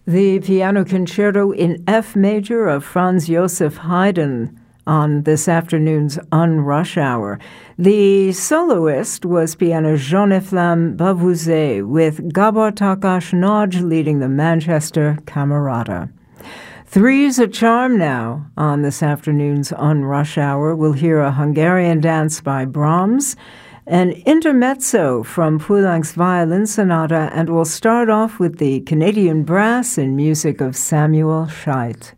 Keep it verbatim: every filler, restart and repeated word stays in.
The piano concerto in F major of Franz Joseph Haydn on this afternoon's On Rush Hour. The soloist was pianist Jean-Eflamme Bavouzet, with Gabor Takács Nagy leading the Manchester Camerata. Three's a charm now on this afternoon's On Rush Hour. We'll hear a Hungarian dance by Brahms, an intermezzo from Poulenc's Violin Sonata, and we'll start off with the Canadian Brass in music of Samuel Scheidt.